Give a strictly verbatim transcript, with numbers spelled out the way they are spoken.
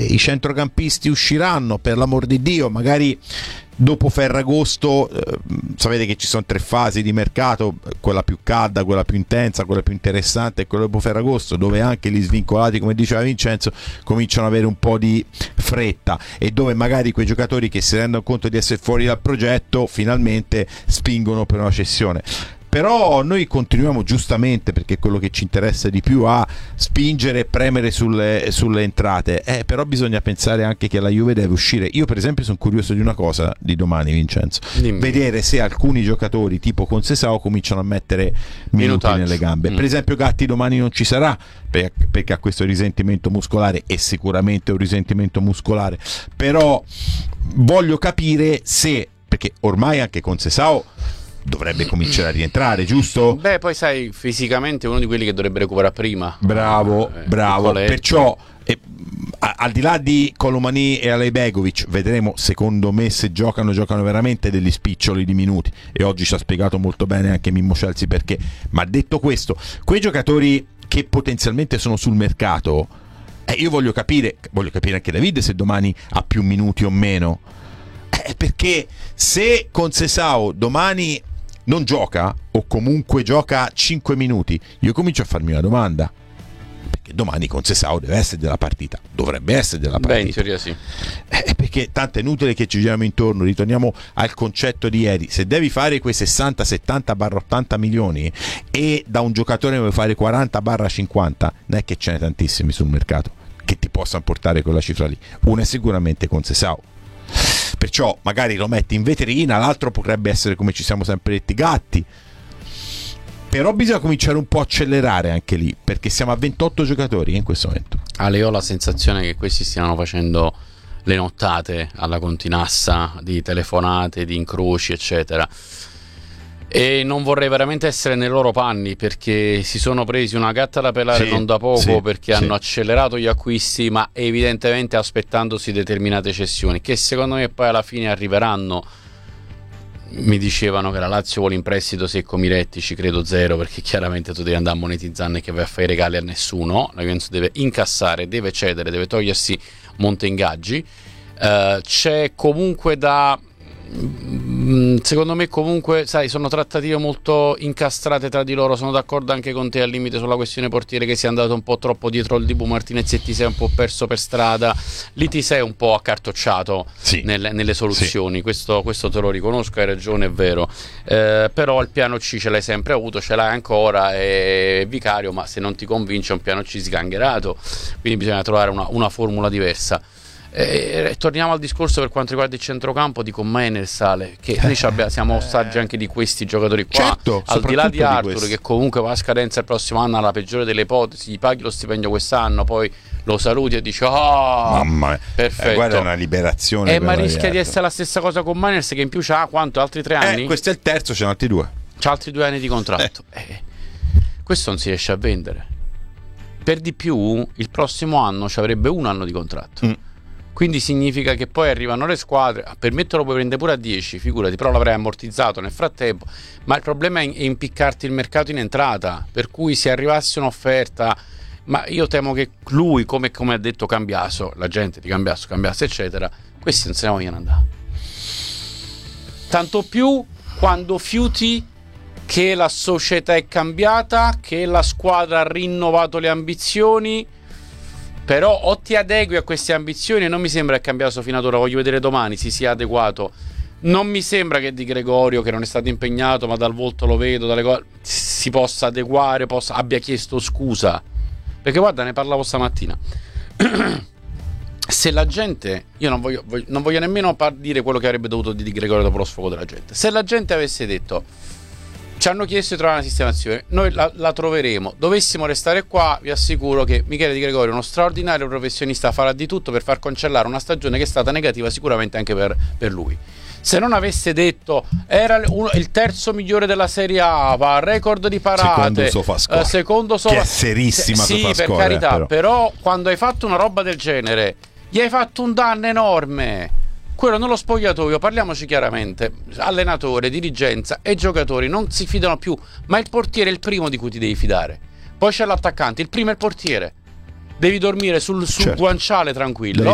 i centrocampisti usciranno, per l'amor di Dio, magari dopo Ferragosto. Eh, sapete che ci sono tre fasi di mercato, quella più calda, quella più intensa, quella più interessante e quella dopo Ferragosto, dove anche gli svincolati, come diceva Vincenzo, cominciano ad avere un po' di fretta, e dove magari quei giocatori che si rendono conto di essere fuori dal progetto finalmente spingono per una cessione. Però noi continuiamo, giustamente, perché è quello che ci interessa di più, a spingere e premere sulle, sulle entrate. Eh, però bisogna pensare anche che la Juve deve uscire. Io per esempio sono curioso di una cosa di domani, Vincenzo. Dimmi. Vedere se alcuni giocatori tipo Conceição cominciano a mettere minuti Minutaggio. nelle gambe. Mm. Per esempio Gatti domani non ci sarà perché ha questo risentimento muscolare, e sicuramente un risentimento muscolare. Però voglio capire se, perché ormai anche Conceição dovrebbe cominciare a rientrare, giusto? Beh, poi sai, fisicamente è uno di quelli che dovrebbe recuperare prima. Bravo, eh, bravo. Piccoletto. Perciò, eh, a, al di là di Colomani e Alejbegovic, vedremo, secondo me, se giocano, giocano veramente degli spiccioli di minuti. E oggi ci ha spiegato molto bene anche Mimmo Chelsea perché. Ma detto questo, quei giocatori che potenzialmente sono sul mercato, eh, io voglio capire, voglio capire anche David se domani ha più minuti o meno. Eh, perché se Conceição domani non gioca, o comunque gioca cinque minuti, io comincio a farmi una domanda, perché domani Conceição deve essere della partita, dovrebbe essere della partita. Beh, in teoria sì. Eh, perché tanto è inutile che ci giriamo intorno, ritorniamo al concetto di ieri. Se devi fare quei sessanta, settanta, ottanta milioni e da un giocatore ne vuoi fare quaranta cinquanta, non è che ce ne tantissimi sul mercato che ti possano portare quella cifra lì. Uno è sicuramente Conceição, perciò magari lo metti in vetrina, l'altro potrebbe essere, come ci siamo sempre detti, Gatti. Però bisogna cominciare un po' a accelerare anche lì, perché siamo a ventotto giocatori in questo momento. Ale, ho la sensazione che questi stiano facendo le nottate alla continassa di telefonate, di incroci eccetera, e non vorrei veramente essere nei loro panni, perché si sono presi una gatta da pelare sì, non da poco, sì, perché sì. hanno accelerato gli acquisti, ma evidentemente aspettandosi determinate cessioni che secondo me poi alla fine arriveranno. Mi dicevano che la Lazio vuole in prestito Secco Miretti, ci credo zero, perché chiaramente tu devi andare a monetizzare e che vai a fare i regali a nessuno. La Juventus deve incassare, deve cedere, deve togliersi monte ingaggi. Uh, c'è comunque da secondo me comunque, sai, sono trattative molto incastrate tra di loro. Sono d'accordo anche con te al limite sulla questione portiere, che si è andato un po' troppo dietro il Dibu Martinez e ti sei un po' perso per strada. Lì ti sei un po' accartocciato sì. nelle, nelle soluzioni, sì. questo, questo te lo riconosco, hai ragione, è vero, eh, però il piano C ce l'hai sempre avuto, ce l'hai ancora, è Vicario, ma se non ti convince è un piano C sgangherato, quindi bisogna trovare una, una formula diversa. E torniamo al discorso per quanto riguarda il centrocampo di Commè nel Sale, che noi abbiamo, siamo ostaggi anche di questi giocatori qua, certo, al di là di Arthur di che comunque va a scadenza il prossimo anno, alla peggiore delle ipotesi gli paghi lo stipendio quest'anno, poi lo saluti e dici oh mamma mia, perfetto, eh, guarda, è una liberazione, eh, ma rischia di essere la stessa cosa con Miners, che in più c'ha quanto, altri tre anni? Eh, questo è il terzo, c'è altri due, c'ha altri due anni di contratto, eh. Eh, questo non si riesce a vendere. Per di più il prossimo anno ci avrebbe un anno di contratto, mm. quindi significa che poi arrivano le squadre, per me te lo puoi prendere pure a dieci, figurati, però l'avrai ammortizzato nel frattempo. Ma il problema è impiccarti il mercato in entrata, per cui se arrivasse un'offerta, ma io temo che lui, come, come ha detto Cambiaso, la gente di Cambiaso, Cambiaso eccetera, questi non se ne vogliono andare, tanto più quando fiuti che la società è cambiata, che la squadra ha rinnovato le ambizioni. Però o ti adegui a queste ambizioni, e non mi sembra che Cambiaso fino ad ora, voglio vedere domani, si sia adeguato. Non mi sembra che Di Gregorio, che non è stato impegnato, ma dal volto lo vedo, dalle cose, si possa adeguare, possa, abbia chiesto scusa. Perché guarda, ne parlavo stamattina. Se la gente, io non voglio, voglio non voglio nemmeno par- dire quello che avrebbe dovuto Di Gregorio dopo lo sfogo della gente. Se la gente avesse detto, ci hanno chiesto di trovare una sistemazione, noi la, la troveremo, dovessimo restare qua, vi assicuro che Michele Di Gregorio, uno straordinario professionista, farà di tutto per far cancellare una stagione che è stata negativa sicuramente anche per, per lui. Se non avesse detto era uno, il terzo migliore della Serie A, va record di parate, secondo Sofascore, eh, secondo Sofa, che è serissima, sì, Sofascore, per carità, però. però quando hai fatto una roba del genere gli hai fatto un danno enorme. Quello nello spogliatoio, parliamoci chiaramente, allenatore, dirigenza e giocatori non si fidano più, ma il portiere è il primo di cui ti devi fidare. Poi c'è l'attaccante, il primo è il portiere. Devi dormire sul, sul certo. guanciale tranquillo.